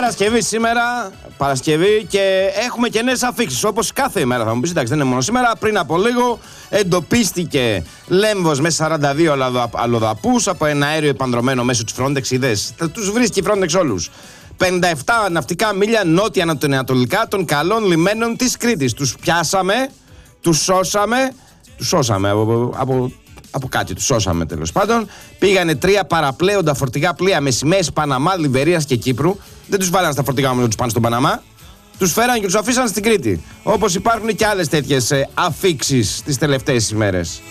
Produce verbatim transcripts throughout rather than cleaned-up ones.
Παρασκευή σήμερα, Παρασκευή και έχουμε και νέες αφίξεις. Όπως κάθε ημέρα θα μου πεις, εντάξει, δεν είναι μόνο σήμερα. Πριν από λίγο εντοπίστηκε Λέμβος με σαράντα δύο αλλοδαπούς από ένα αέριο επανδρωμένο μέσω της Frontex. Είδες, θα τους βρίσκει η Frontex όλους. πενήντα επτά ναυτικά μίλια νότια-ανατολικά των καλών λιμένων της Κρήτης. Τους πιάσαμε, τους σώσαμε, τους σώσαμε από, από, από κάτι, τους σώσαμε τέλος πάντων. Πήγανε τρία παραπλέοντα φορτηγά πλοία με σημαίες Παναμά, Λιβερίας και Κύπρου. Δεν τους βάλανε στα φορτηγά μου να τους πάνε στον Παναμά. Τους φέραν και τους αφήσαν στην Κρήτη. Όπως υπάρχουν και άλλες τέτοιες ε, αφίξεις τις τελευταίες ημέρες.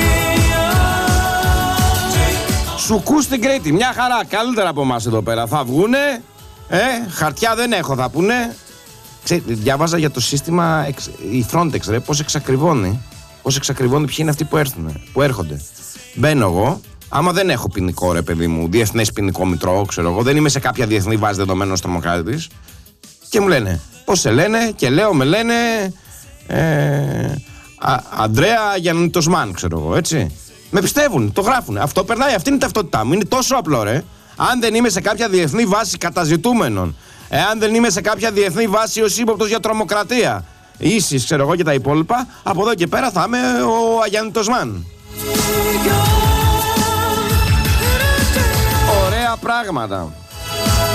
Σουκού στην Κρήτη, μια χαρά, καλύτερα από εμάς εδώ πέρα. Θα βγούνε, ε, χαρτιά δεν έχω θα πούνε. Ξέ, διάβαζα για το σύστημα, εξ, η Frontex ρε, πώς εξακριβώνει. Πώς εξακριβώνει ποιοι είναι αυτοί που, έρθουν, που έρχονται. Μπαίνω εγώ, άμα δεν έχω ποινικό ρε παιδί μου, διεθνές ποινικό μητρό, ξέρω εγώ, δεν είμαι σε κάποια διεθνή βάση δεδομένων ως τρομοκράτης. Και μου λένε, πώς σε λένε, και λέω, με λένε ε, α, Ανδρέα Γιαννητοσμάν, ξέρω εγώ, έτσι. Με πιστεύουν, το γράφουν. Αυτό περνάει, αυτή είναι η ταυτότητά μου. Είναι τόσο απλό, ρε. Αν δεν είμαι σε κάποια διεθνή βάση καταζητούμενων, εάν δεν είμαι σε κάποια διεθνή βάση ως ύποπτος για τρομοκρατία, ίσης, ξέρω εγώ και τα υπόλοιπα, από εδώ και πέρα θα είμαι ο Αγιαννητοσμάν. Ωραία πράγματα.